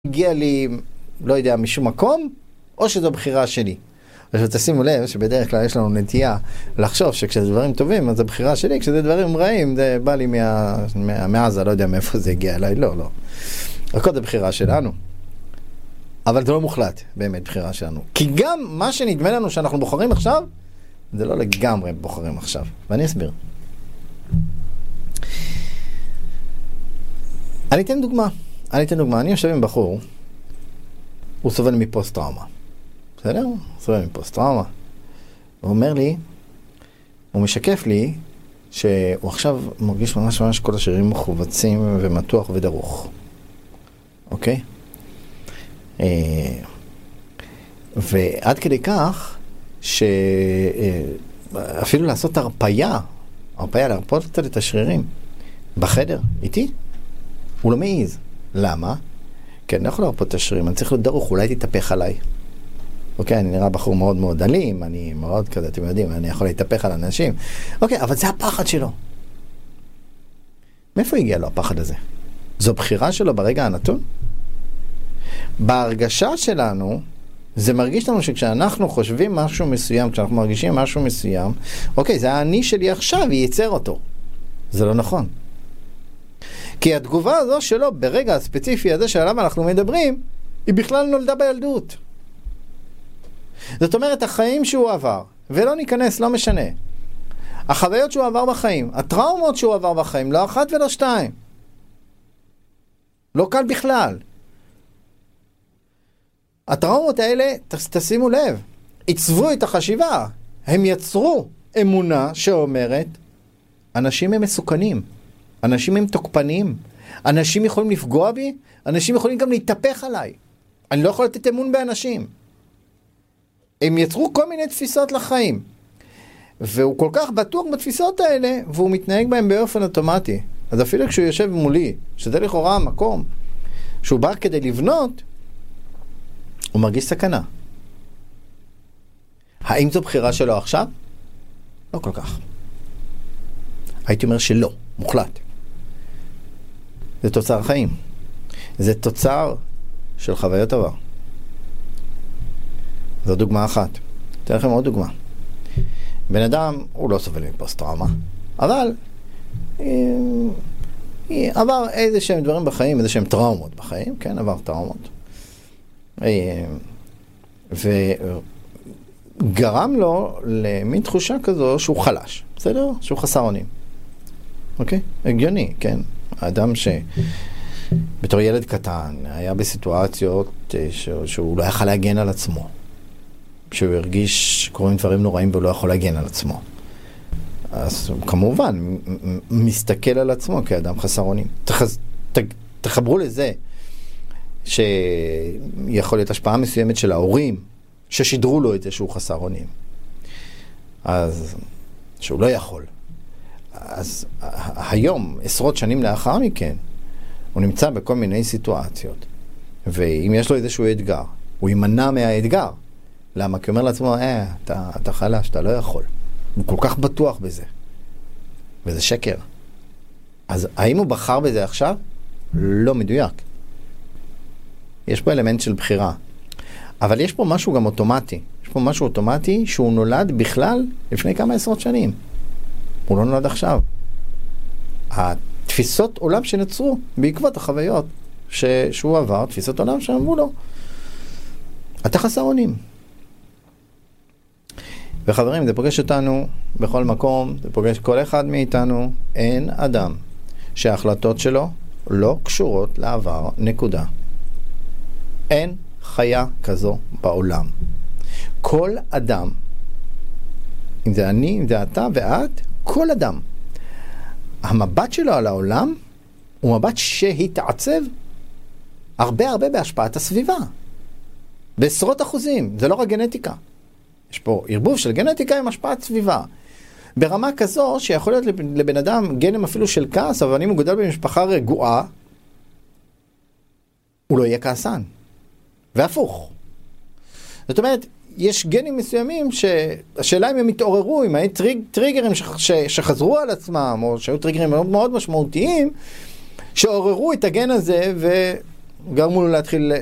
הגיע לי, לא יודע, משום מקום, או שזו בחירה שלי. עכשיו תשימו לב שבדרך כלל יש לנו נטייה לחשוב שכשזה דברים טובים, אז זו בחירה שלי, כשזה דברים רעים, זה בא לי מעזה, לא יודע מאיפה זה הגיע אליי, לא. הכל זה בחירה שלנו. אבל זה לא מוחלט, באמת בחירה שלנו. כי גם מה שנדמה לנו שאנחנו בוחרים עכשיו, זה לא לגמרי בוחרים עכשיו. ואני אסביר. אני אתן דוגמה. אני יושב עם בחור, הוא סובל מפוסט-טראומה. בסדר? הוא סובל מפוסט-טראומה. הוא אומר לי, הוא משקף לי, שהוא עכשיו מרגיש ממש כל השרירים מחובצים ומתוח ודרוך. אוקיי? ועד כדי כך, שאפילו לעשות הרפאיה, להרפות קצת את השרירים, בחדר, איתי, הוא לא מעיז. למה? כי אני לא יכול להרפות את השרירים, אני צריך להיות דרוך, אולי תתהפך עליי. אוקיי, אני נראה בחור מאוד מאוד אלים, אני מאוד כזה, אתם יודעים, אני יכול להתהפך על אנשים. אוקיי, אבל זה הפחד שלו. מאיפה הגיע לו הפחד הזה? זו בחירה שלו ברגע הנתון? בהרגשה שלנו, זה מרגיש לנו שכשאנחנו חושבים משהו מסוים, כשאנחנו מרגישים משהו מסוים, אוקיי, זה האני שלי עכשיו, ייצר אותו. זה לא נכון. כי התגובה הזו שלו, ברגע הספציפי הזה שעליו אנחנו מדברים, היא בכלל נולדה בילדות. זאת אומרת, החיים שהוא עבר, ולא ניכנס, לא משנה. החוויות שהוא עבר בחיים, הטראומות שהוא עבר בחיים, לא אחת ולא שתיים. לא קל בכלל. הטראומות האלה, תשימו לב, עיצבו את החשיבה. הם יצרו אמונה שאומרת, אנשים הם מסוכנים. אנשים הם תוקפנים. אנשים יכולים לפגוע בי. אנשים יכולים גם להתהפך עליי. אני לא יכול לתת אמון באנשים. הם יצרו כל מיני תפיסות לחיים. והוא כל כך בטוח בתפיסות האלה, והוא מתנהג בהם באופן אוטומטי. אז אפילו כשהוא יושב מולי, שזה לכאורה המקום, שהוא בא כדי לבנות, הוא מרגיש סכנה. האם זו בחירה שלו עכשיו? לא כל כך. הייתי אומר שלא, מוחלט. זה תוצר החיים. זה תוצר של חוויות עבר. זו דוגמה אחת. אתן לכם עוד דוגמה. בן אדם, הוא לא סובל מפוסט-טראומה, אבל עבר איזה שהם דברים בחיים, איזה שהם טראומות בחיים, כן, עבר טראומות. וגרם לו למין תחושה כזו שהוא חלש, בסדר? שהוא חסר אונים. אוקיי? הגיוני, כן. האדם שבתור ילד קטן היה בסיטואציות שהוא לא יכול להגן על עצמו. שהוא הרגיש שקוראים דברים נוראים והוא לא יכול להגן על עצמו. אז הוא כמובן מסתכל על עצמו כאדם חסר אונים. תחברו לזה שיכול להיות השפעה מסוימת של ההורים ששידרו לו את זה שהוא חסר אונים. אז שהוא לא יכול. אז היום, עשרות שנים לאחר מכן, הוא נמצא בכל מיני סיטואציות. ואם יש לו איזשהו אתגר, הוא יימנע מהאתגר. למה? כי הוא אומר לעצמו, אתה חלש, אתה לא יכול. הוא כל כך בטוח בזה. וזה שקר. אז האם הוא בחר בזה עכשיו? לא מדויק. יש פה אלמנט של בחירה. אבל יש פה משהו גם אוטומטי. יש פה משהו אוטומטי שהוא נולד בכלל לפני כמה עשרות שנים. הוא לא נולד עכשיו. התפיסות עולם שנוצרו בעקבות החוויות שהוא עבר, תפיסות עולם שאמרו לו, אתה חסר אונים. וחברים, זה פוגש אותנו בכל מקום, זה פוגש כל אחד מאיתנו. אין אדם שההחלטות שלו לא קשורות לעבר, נקודה. אין חיה כזו בעולם. כל אדם, אם זה אני, אם זה אתה ואת, כל אדם, המבט שלו על העולם הוא מבט שהתעצב הרבה בהשפעת הסביבה. בעשרות אחוזים, זה לא רק גנטיקה. יש פה ערבוב של גנטיקה עם השפעת סביבה. ברמה כזו שיכול להיות לבן אדם גנם אפילו של כעס, אבל אם הוא גדל במשפחה רגועה, הוא לא יהיה כעסן. והפוך. זאת אומרת, יש גנים מסוימים שהשאלה אם הם התעוררו, אם היו טריגרים שחזרו על עצמם, או שהיו טריגרים מאוד מאוד משמעותיים, שעוררו את הגן הזה גרמו לו להתחיל